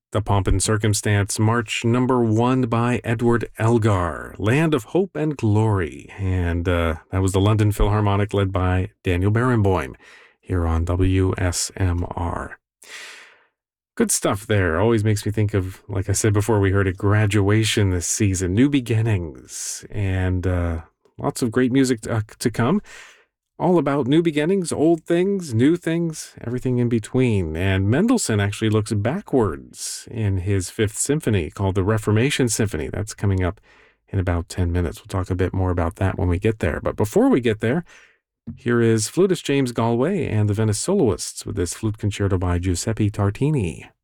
The Pomp and Circumstance, March number 1 by Edward Elgar, Land of Hope and Glory. And that was the London Philharmonic led by Daniel Barenboim here on WSMR. Good stuff there. Always makes me think of, like I said before, we heard a graduation this season, new beginnings, and lots of great music to come. All about new beginnings, old things, new things, everything in between. And Mendelssohn actually looks backwards in his Fifth Symphony called the Reformation Symphony. That's coming up in about 10 minutes. We'll talk a bit more about that when we get there. But before we get there, here is flutist James Galway and the Venice Soloists with this flute concerto by Giuseppe Tartini.